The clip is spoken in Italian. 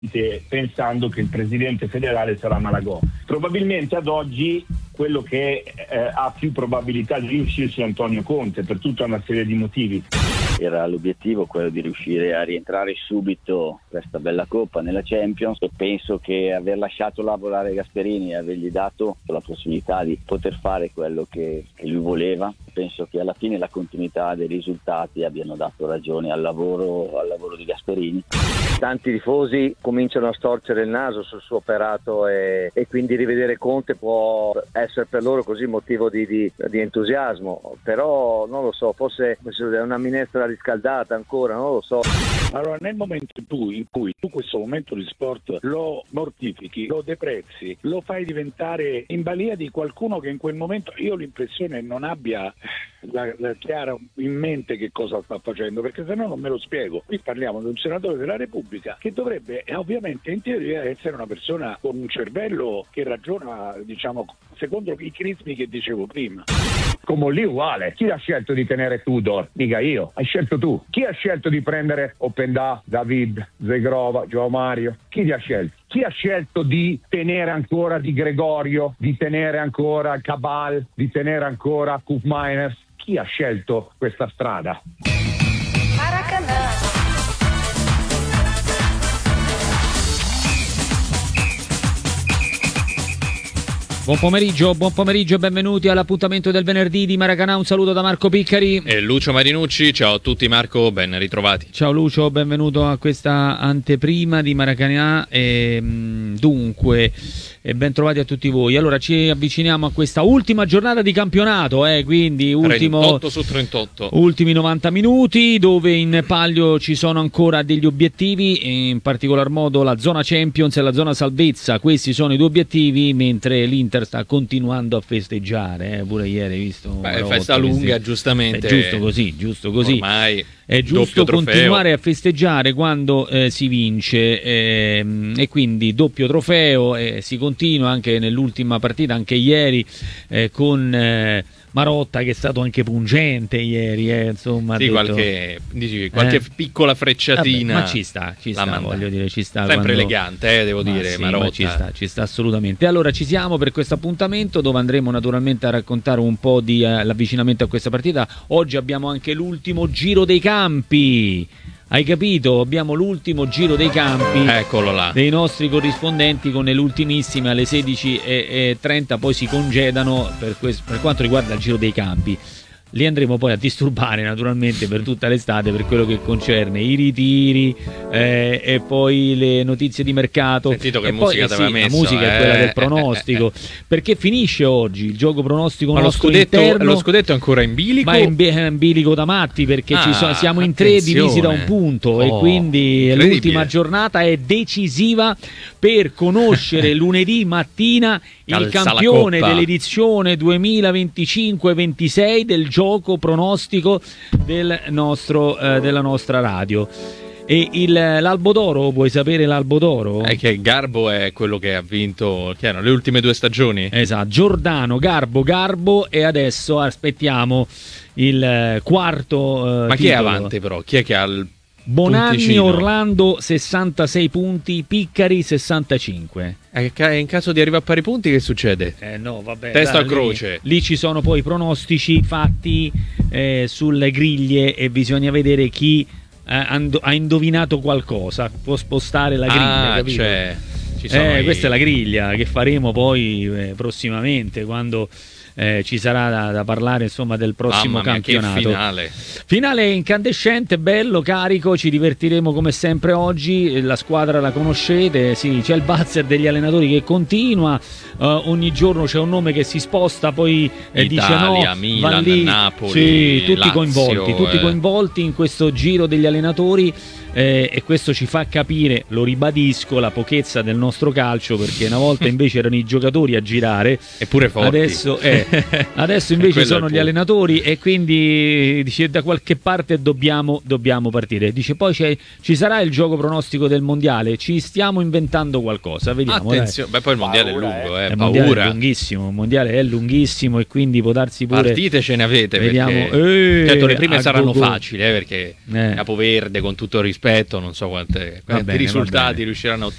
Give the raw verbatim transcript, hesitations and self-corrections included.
pensando che il presidente federale sarà Malagò. Probabilmente ad oggi quello che eh, ha più probabilità di riuscirci è Antonio Conte, per tutta una serie di motivi. Era l'obiettivo quello di riuscire a rientrare subito questa bella Coppa nella Champions, e penso che aver lasciato lavorare Gasperini e avergli dato la possibilità di poter fare quello che, che lui voleva, penso che alla fine la continuità dei risultati abbiano dato ragione al lavoro, al lavoro di Gasperini. Tanti tifosi cominciano a storcere il naso sul suo operato e, e quindi rivedere Conte può essere per loro così motivo di, di, di entusiasmo, però non lo so, forse è una minestra riscaldata ancora, non lo so. Allora, nel momento in cui, in cui tu questo momento di sport lo mortifichi, lo deprezzi, lo fai diventare in balia di qualcuno che in quel momento, io ho l'impressione non abbia la, la chiara in mente che cosa sta facendo, perché se no non me lo spiego. Qui parliamo di un senatore della Repubblica che dovrebbe eh, ovviamente in teoria essere una persona con un cervello che ragiona, diciamo, secondo i crismi che dicevo prima. Come lì uguale, chi ha scelto di tenere Tudor? Mica io, hai scelto tu. Chi ha scelto di prendere Openda, David, Zegrova, Joao Mario? Chi li ha scelti? Chi ha scelto di tenere ancora Di Gregorio, di tenere ancora Cabal, di tenere ancora Koopmeiners? Chi ha scelto questa strada? Maracanã. Buon pomeriggio, buon pomeriggio e benvenuti all'appuntamento del venerdì di Maracanã. Un saluto da Marco Piccari e Lucio Marinucci. Ciao a tutti Marco, ben ritrovati. Ciao Lucio, benvenuto a questa anteprima di Maracanã. E, dunque, e ben trovati a tutti voi. Allora ci avviciniamo a questa ultima giornata di campionato, eh, quindi ultimo, trentotto su trentotto. Ultimi novanta minuti dove in palio ci sono ancora degli obiettivi, in particolar modo la zona Champions e la zona salvezza. Questi sono i due obiettivi, mentre l'Inter sta continuando a festeggiare, eh, pure ieri hai visto. Beh, festa lunga, giustamente. È giusto così, giusto così. Ormai è giusto continuare a festeggiare quando eh, si vince, eh, e quindi doppio trofeo, e eh, si continua anche nell'ultima partita, anche ieri eh, con eh, Marotta, che è stato anche pungente ieri, eh, insomma. Sì, detto, qualche, dici, qualche eh, piccola frecciatina. Vabbè, ma ci sta, ci sta, voglio dire, ci sta. Sempre quando... elegante, eh, devo ma dire, sì, Marotta. Ma ci sta, ci sta assolutamente. Allora ci siamo per questo appuntamento dove andremo naturalmente a raccontare un po' di uh, l'avvicinamento a questa partita. Oggi abbiamo anche l'ultimo giro dei campi. Hai capito? Abbiamo l'ultimo giro dei campi. Eccolo là. Dei nostri corrispondenti con le ultimissime alle sedici e trenta, poi si congedano per, questo, per quanto riguarda il giro dei campi. Li andremo poi a disturbare naturalmente per tutta l'estate per quello che concerne i ritiri eh, e poi le notizie di mercato. Sentito che e musica poi, ti aveva sì, messo, la musica eh. è quella del pronostico, perché finisce oggi il gioco pronostico. Ma nostro lo scudetto, interno, lo scudetto è ancora in bilico? ma è in, è in bilico da matti, perché ah, ci sono, siamo in tre attenzione. divisi da un punto, oh, e quindi l'ultima giornata è decisiva per conoscere lunedì mattina il Calza campione dell'edizione duemilaventicinque ventisei del gioco pronostico del nostro, eh, della nostra radio. E il, l'Albo d'Oro, vuoi sapere l'Albo d'Oro? È che Garbo è quello che ha vinto, che erano le ultime due stagioni. Esatto, Giordano, Garbo, Garbo, e adesso aspettiamo il quarto eh, Ma chi è titolo. avanti però? Chi è che ha il Bonanni, punticino? Orlando sessantasei punti, Piccari sessantacinque. Eh, in caso di arrivare a pari punti che succede? Eh no, vabbè. Testa dai, a croce. Lì, lì ci sono poi i pronostici fatti eh, sulle griglie e bisogna vedere chi eh, ha indovinato qualcosa. Può spostare la griglia, ah, capito? Cioè, ci sono eh, i... Questa è la griglia che faremo poi eh, prossimamente, quando Eh, ci sarà da, da parlare insomma del prossimo Mamma mia, campionato. che finale. Finale incandescente, bello, carico, ci divertiremo come sempre oggi. La squadra la conoscete, sì, c'è il buzzer degli allenatori che continua, uh, ogni giorno c'è un nome che si sposta, poi eh, Italia, dice no, Milan, va lì. Napoli, sì, tutti Lazio, coinvolti, tutti eh. coinvolti in questo giro degli allenatori. Eh, e questo ci fa capire, lo ribadisco, la pochezza del nostro calcio, perché una volta invece erano i giocatori a girare, eppure forti. Adesso, eh, Eh, adesso invece Quello è sono il gli punto. allenatori e quindi dice da qualche parte dobbiamo, dobbiamo partire. Dice poi c'è, ci sarà il gioco pronostico del mondiale, ci stiamo inventando qualcosa, vediamo. Attenzione, beh, poi il mondiale Paura, è lungo, eh. eh, Il mondiale paura. è lunghissimo, il mondiale è lunghissimo e quindi può darsi pure. Partite ce ne avete, Vediamo. perché Eh, certo le prime a saranno go-go. facili, eh, perché Eh. Capoverde, con tutto il rispetto, non so quante, quanti bene, va risultati bene. riusciranno a